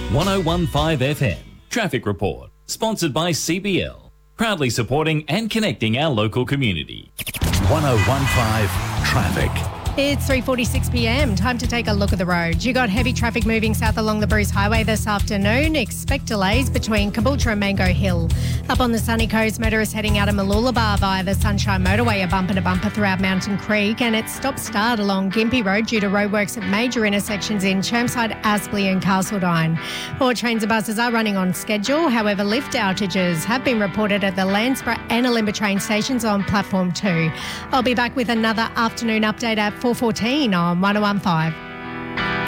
1015 FM. Traffic Report. Sponsored by CBL. Proudly supporting and connecting our local community. 1015 Traffic. It's 3:46pm. Time to take a look at the roads. You got heavy traffic moving south along the Bruce Highway this afternoon. Expect delays between Caboolture and Mango Hill. Up on the sunny coast, motorists heading out of Mooloolaba via the Sunshine Motorway are bumper to bumper throughout Mountain Creek, and it's stop-start along Gympie Road due to roadworks at major intersections in Chermside, Aspley and Castledine. All trains and buses are running on schedule. However, lift outages have been reported at the Landsborough and Olimba train stations on Platform 2. I'll be back with another afternoon update at 4:14 on 1015.